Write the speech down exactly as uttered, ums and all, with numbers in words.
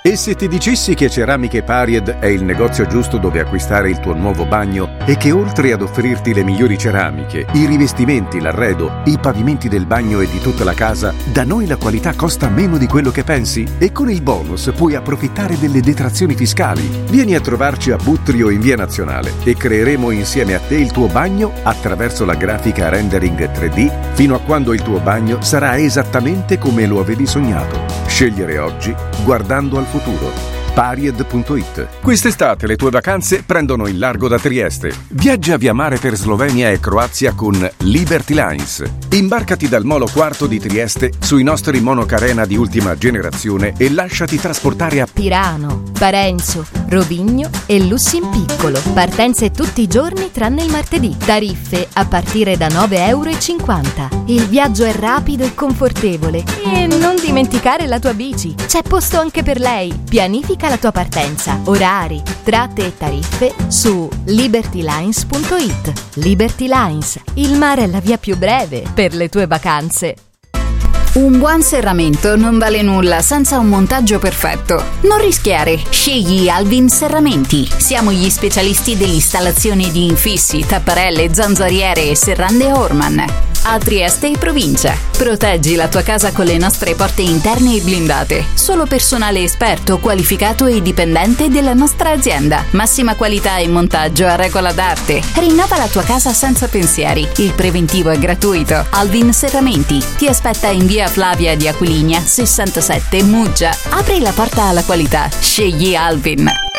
E se ti dicessi che Ceramiche Paried è il negozio giusto dove acquistare il tuo nuovo bagno e che oltre ad offrirti le migliori ceramiche, i rivestimenti, l'arredo, i pavimenti del bagno e di tutta la casa, da noi la qualità costa meno di quello che pensi? E con il bonus puoi approfittare delle detrazioni fiscali. Vieni a trovarci a Buttrio in Via Nazionale e creeremo insieme a te il tuo bagno attraverso la grafica rendering tre D fino a quando il tuo bagno sarà esattamente come lo avevi sognato. Scegliere oggi guardando al futuro. Paried punto it. Quest'estate le tue vacanze prendono il largo da Trieste. Viaggia via mare per Slovenia e Croazia con Liberty Lines. Imbarcati dal Molo Quarto di Trieste sui nostri monocarena di ultima generazione e lasciati trasportare a Pirano, Parenzo, Rovigno e Lussi in Piccolo. Partenze tutti i giorni tranne il martedì. Tariffe a partire da nove e cinquanta euro. Il viaggio è rapido e confortevole. E non dimenticare la tua bici. C'è posto anche per lei. Pianifica la tua partenza, orari, tratte e tariffe su liberty lines punto it. Liberty Lines, il mare è la via più breve per le tue vacanze. Un buon serramento non vale nulla senza un montaggio perfetto. Non rischiare, scegli Alvin Serramenti. Siamo gli specialisti dell'installazione di infissi, tapparelle, zanzariere e serrande Orman. A Trieste e provincia. Proteggi la tua casa con le nostre porte interne e blindate. Solo personale esperto, qualificato e dipendente della nostra azienda. Massima qualità e montaggio a regola d'arte. Rinnova la tua casa senza pensieri. Il preventivo è gratuito. Alvin Serramenti ti aspetta in via Flavia di Aquiligna sessantasette Muggia. Apri la porta alla qualità. Scegli Alvin.